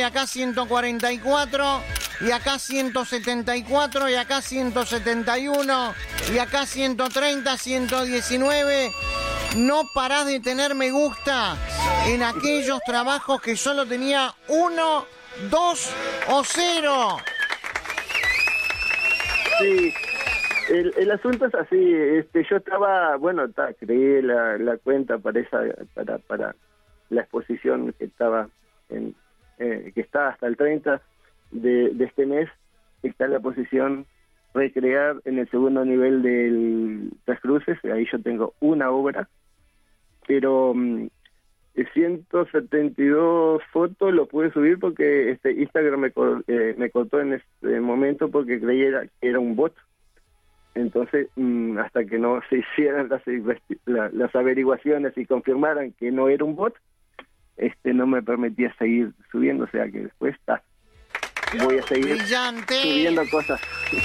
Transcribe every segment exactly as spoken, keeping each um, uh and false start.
acá ciento cuarenta y cuatro, y acá ciento setenta y cuatro, y acá ciento setenta y uno, y acá ciento treinta, ciento diecinueve. No parás de tener me gusta en aquellos trabajos que solo tenía uno, dos o cero. Sí, el, el asunto es así. Este, yo estaba, bueno, ta, creé la, la cuenta para esa, para, para la exposición que estaba en, eh, que está hasta el treinta de, de este mes. Está la exposición Recrear en el segundo nivel del Tres Cruces. Ahí yo tengo una obra, pero um, ciento setenta y dos fotos lo pude subir porque este Instagram me, eh, me cortó en este momento porque creía que era un bot. Entonces, mmm, hasta que no se hicieran las, la, las averiguaciones y confirmaran que no era un bot, este no me permitía seguir subiendo, o sea que después está. Voy a seguir ¡brillante! Subiendo cosas.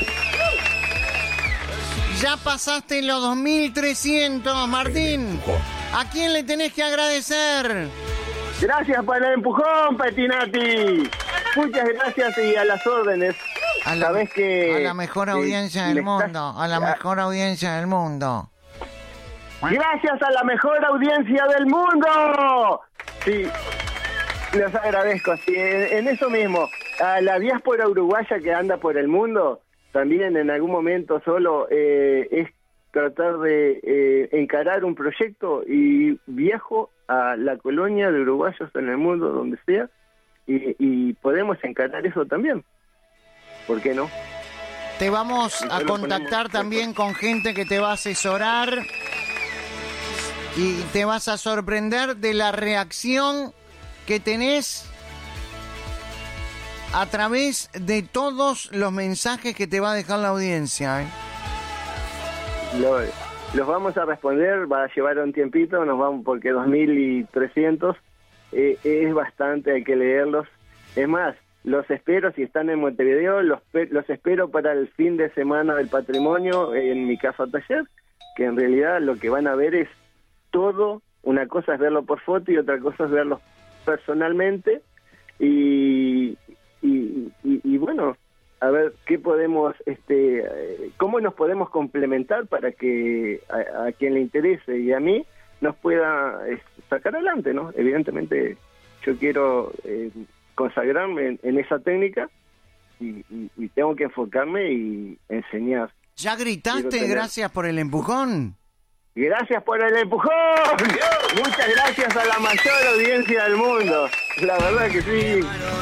Ya pasaste los dos mil trescientos, Martín. ¿A quién le tenés que agradecer? Gracias por el empujón, Petinati. Muchas gracias y a las órdenes. A la, Sabés que, a la mejor audiencia eh, del estás, mundo. A la mejor audiencia del mundo. Gracias a la mejor audiencia del mundo. Sí, les agradezco. Sí, en, en eso mismo, a la diáspora uruguaya que anda por el mundo, también en algún momento solo eh, es tratar de eh, encarar un proyecto y viajo a la colonia de uruguayos en el mundo, donde sea, y, y podemos encarar eso también. ¿Por qué no? Te vamos a Entonces contactar también con gente que te va a asesorar y te vas a sorprender de la reacción que tenés a través de todos los mensajes que te va a dejar la audiencia, ¿eh? Lo, los vamos a responder, va a llevar un tiempito, nos vamos porque dos mil trescientos eh, es bastante, hay que leerlos. Es más, los espero, si están en Montevideo, los, los espero para el fin de semana del patrimonio en mi casa taller, que en realidad lo que van a ver es todo. Una cosa es verlo por foto y otra cosa es verlo personalmente. Y, y, y, y bueno, a ver qué podemos, este, cómo nos podemos complementar para que a, a quien le interese y a mí nos pueda eh, sacar adelante, ¿no? Evidentemente yo quiero eh, consagrarme en, en esa técnica y, y, y tengo que enfocarme y enseñar. ¿Ya gritaste tener... gracias por el empujón? Gracias por el empujón. Muchas gracias a la mayor audiencia del mundo. La verdad que sí.